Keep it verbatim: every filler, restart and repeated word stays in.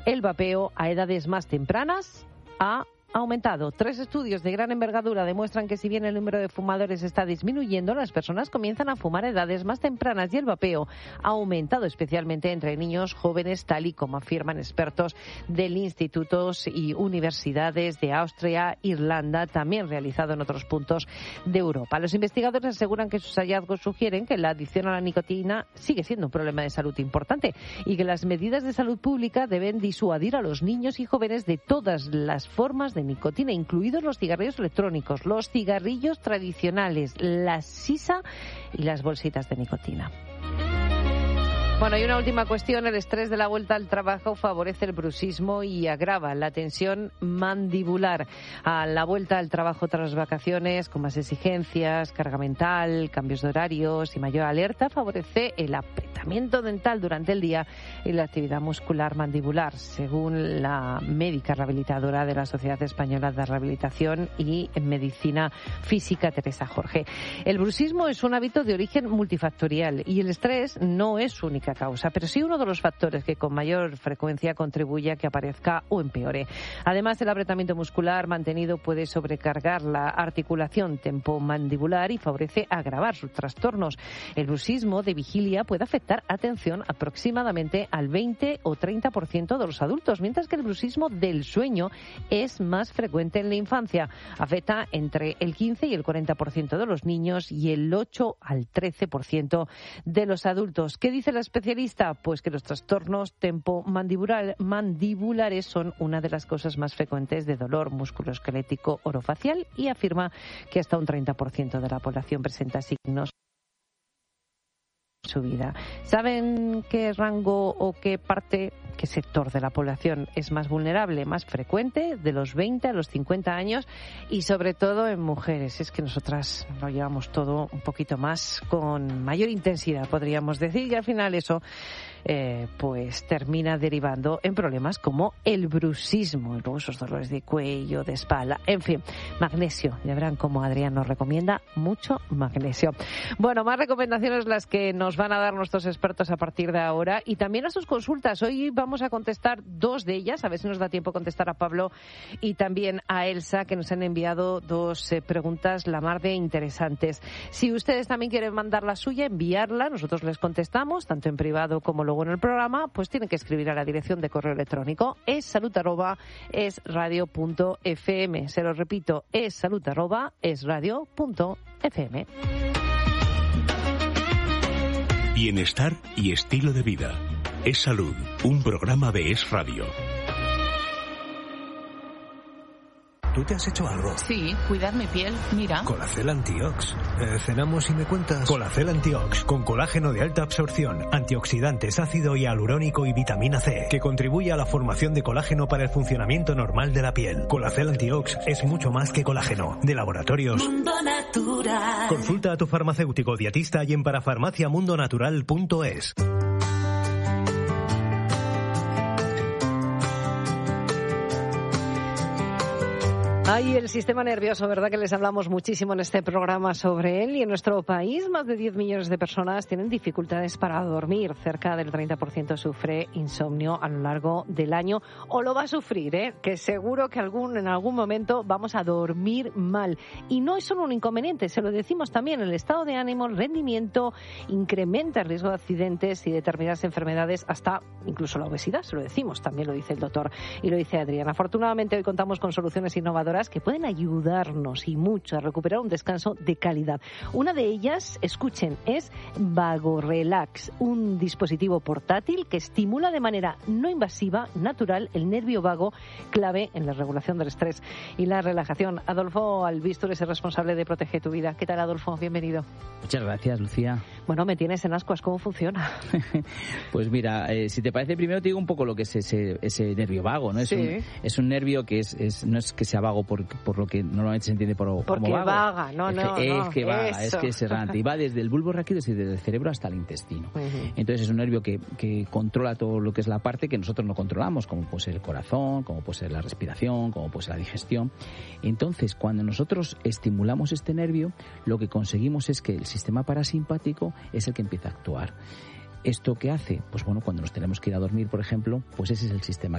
el vapeo a edades más tempranas ha aumentado. Tres estudios de gran envergadura demuestran que si bien el número de fumadores está disminuyendo, las personas comienzan a fumar a edades más tempranas y el vapeo ha aumentado especialmente entre niños jóvenes, tal y como afirman expertos del institutos y universidades de Austria, Irlanda, también realizado en otros puntos de Europa. Los investigadores aseguran que sus hallazgos sugieren que la adicción a la nicotina sigue siendo un problema de salud importante y que las medidas de salud pública deben disuadir a los niños y jóvenes de todas las formas de de nicotina, incluidos los cigarrillos electrónicos, los cigarrillos tradicionales, la sisa y las bolsitas de nicotina. Bueno, y una última cuestión. El estrés de la vuelta al trabajo favorece el bruxismo y agrava la tensión mandibular. A la vuelta al trabajo tras vacaciones, con más exigencias, carga mental, cambios de horarios y mayor alerta, favorece el apretamiento dental durante el día y la actividad muscular mandibular, según la médica rehabilitadora de la Sociedad Española de Rehabilitación y Medicina Física, Teresa Jorge. El bruxismo es un hábito de origen multifactorial y el estrés no es única causa, pero sí uno de los factores que con mayor frecuencia contribuye a que aparezca o empeore. Además, el apretamiento muscular mantenido puede sobrecargar la articulación tempomandibular y favorece agravar sus trastornos. El bruxismo de vigilia puede afectar, atención, aproximadamente al veinte o treinta por ciento de los adultos, mientras que el bruxismo del sueño es más frecuente en la infancia. Afecta entre el quince y el cuarenta por ciento de los niños y el ocho al trece por ciento de los adultos. ¿Qué dice la especialista? Pues que los trastornos tempomandibulares son una de las causas más frecuentes de dolor musculoesquelético orofacial y afirma que hasta un treinta por ciento de la población presenta signos en su vida. ¿Saben qué rango o qué parte, qué sector de la población es más vulnerable, más frecuente, de los veinte a los cincuenta años y sobre todo en mujeres? Es que nosotras lo llevamos todo un poquito más, con mayor intensidad, podríamos decir, y al final eso eh, pues termina derivando en problemas como el bruxismo, y luego esos dolores de cuello, de espalda, en fin. Magnesio, ya verán cómo Adrián nos recomienda mucho magnesio. Bueno, más recomendaciones las que nos van a dar nuestros expertos a partir de ahora y también a sus consultas. Hoy vamos a contestar dos de ellas, a ver si nos da tiempo a contestar a Pablo y también a Elsa, que nos han enviado dos eh, preguntas la mar de interesantes. Si ustedes también quieren mandar la suya, enviarla, nosotros les contestamos, tanto en privado como luego en el programa, pues tienen que escribir a la dirección de correo electrónico es salud arroba es radio punto f m. Se lo repito, es salud arroba es radio punto f m. Bienestar y estilo de vida. Es Salud, un programa de Es Radio. ¿Tú te has hecho algo? Sí, cuidar mi piel, mira. Colacel Antiox. Eh, cenamos y me cuentas. Colacel Antiox, con colágeno de alta absorción, antioxidantes, ácido hialurónico y vitamina C, que contribuye a la formación de colágeno para el funcionamiento normal de la piel. Colacel Antiox es mucho más que colágeno. De laboratorios Mundo Natural. Consulta a tu farmacéutico dietista y en parafarmacia mundo natural punto es. Ay, el sistema nervioso, ¿verdad que les hablamos muchísimo en este programa sobre él? Y en nuestro país, más de diez millones de personas tienen dificultades para dormir. Cerca del treinta por ciento sufre insomnio a lo largo del año o lo va a sufrir, ¿eh? Que seguro que algún, en algún momento vamos a dormir mal. Y no es solo un inconveniente, se lo decimos también, el estado de ánimo, el rendimiento, incrementa el riesgo de accidentes y determinadas enfermedades, hasta incluso la obesidad, se lo decimos, también lo dice el doctor y lo dice Adrián. Afortunadamente hoy contamos con soluciones innovadoras que pueden ayudarnos y mucho a recuperar un descanso de calidad. Una de ellas, escuchen, es VagoRelax, un dispositivo portátil que estimula de manera no invasiva, natural, el nervio vago, clave en la regulación del estrés y la relajación. Adolfo Albistur es el responsable de Protege tu Vida. ¿Qué tal, Adolfo? Bienvenido. Muchas gracias, Lucía. Bueno, me tienes en ascuas. ¿Cómo funciona? Pues mira, eh, si te parece, primero te digo un poco lo que es ese, ese nervio vago, ¿no? Es, sí. un, es un nervio que es, es no es que sea vago por, por lo que normalmente se entiende por, Porque como vago. vaga, no, es no, que, no. Es que vaga, eso. es que es errante. Y va desde el bulbo raquídeo, desde el cerebro hasta el intestino. Uh-huh. Entonces es un nervio que, que controla todo lo que es la parte que nosotros no controlamos, como puede ser el corazón, como puede ser la respiración, como puede ser la digestión. Entonces, cuando nosotros estimulamos este nervio, lo que conseguimos es que el sistema parasimpático es el que empieza a actuar. ¿Esto qué hace? Pues bueno, cuando nos tenemos que ir a dormir, por ejemplo, pues ese es el sistema